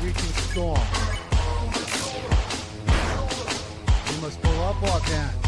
reaching storm. We must pull up or can't.